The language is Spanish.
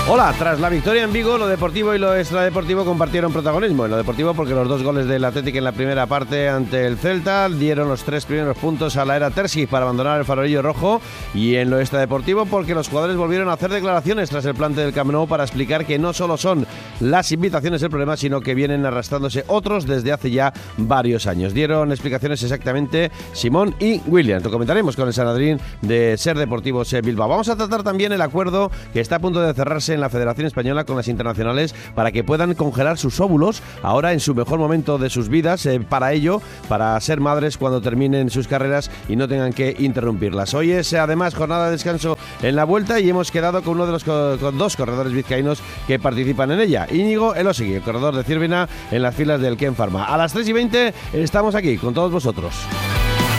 Hola, tras la victoria en Vigo, lo deportivo y lo extradeportivo compartieron protagonismo. En lo deportivo porque los 2 goles del Athletic en la primera parte ante el Celta dieron los 3 primeros puntos a la era Terzic para abandonar el farolillo rojo, y en lo extradeportivo porque los jugadores volvieron a hacer declaraciones tras el plante del Camp Nou para explicar que no solo son las invitaciones el problema, sino que vienen arrastrándose otros desde hace ya varios años. Dieron explicaciones exactamente Simón y Williams. Lo comentaremos con el Sanadrín de Ser Deportivos Bilbao. Vamos a tratar también el acuerdo que está a punto de cerrarse en la Federación Española con las internacionales para que puedan congelar sus óvulos ahora en su mejor momento de sus vidas, para ser madres cuando terminen sus carreras y no tengan que interrumpirlas. Hoy es además jornada de descanso en la Vuelta y hemos quedado con uno de los con 2 corredores vizcaínos que participan en ella. Íñigo Elosegui, el corredor de Círvena, en las filas del Ken Pharma. A las 3:20 estamos aquí con todos vosotros.